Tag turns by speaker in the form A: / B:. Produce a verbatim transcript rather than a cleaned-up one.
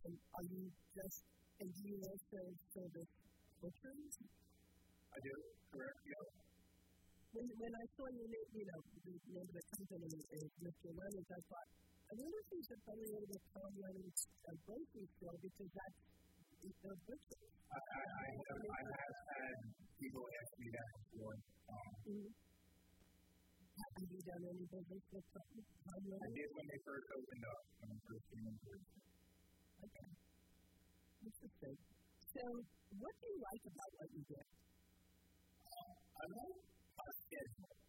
A: And are you just, and do you also service butchers?
B: I do, correct, yeah.
A: When, when I saw your name, you know, the name of the company is Mister Leonard's, I thought, I wonder if he's affiliated with Tom Leonard's uh, grocery store because that's their butcher.
B: I, I, I, have, I have had people ask me that before. Um,
A: mm-hmm. Have you done any business with Tom Leonard?
B: I did when they first opened up, when they first came into it.
A: Okay. Interesting. So, what do you like about what you do?
B: I like our schedule.